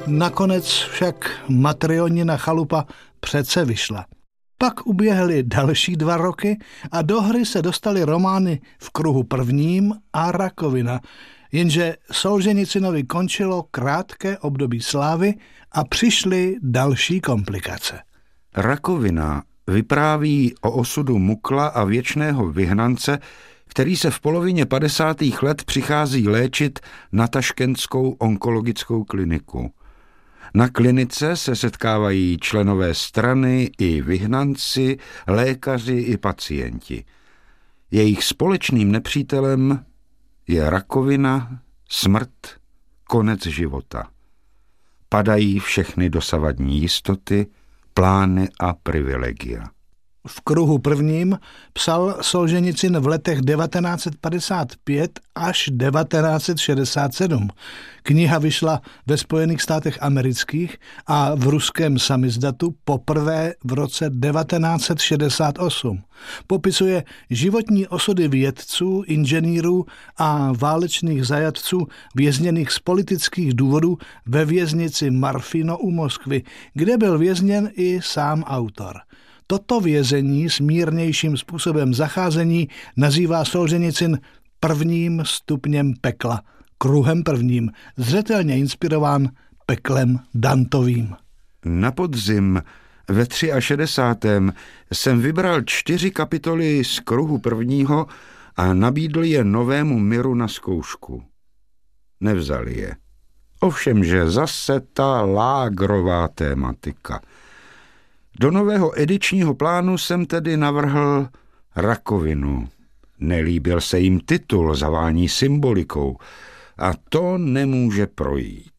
Nakonec však Matrionina chalupa přece vyšla. Pak uběhly další 2 roky a do hry se dostaly romány V kruhu prvním a Rakovina, jenže Solženicinovi končilo krátké období slávy a přišly další komplikace. Rakovina vypráví o osudu Mukla a věčného vyhnance, který se v polovině 50. let přichází léčit na taškentskou onkologickou kliniku. Na klinice se setkávají členové strany i vyhnanci, lékaři i pacienti. Jejich společným nepřítelem je rakovina, smrt, konec života. Padají všechny dosavadní jistoty, plány a privilegia. V kruhu prvním psal Solženicin v letech 1955 až 1967. Kniha vyšla ve Spojených státech amerických a v ruském samizdatu poprvé v roce 1968. Popisuje životní osudy vědců, inženýrů a válečných zajatců vězněných z politických důvodů ve věznici Marfino u Moskvy, kde byl vězněn i sám autor. Toto vězení s mírnějším způsobem zacházení nazývá Solženicin prvním stupněm pekla, kruhem prvním, zřetelně inspirován peklem Dantovým. Na podzim ve 63. jsem vybral 4 kapitoly z kruhu prvního a nabídl je novému Miru na zkoušku. Nevzali je. Ovšemže zase ta lágrová tématika. Do nového edičního plánu jsem tedy navrhl Rakovinu. Nelíbil se jim titul, zavání symbolikou a to nemůže projít.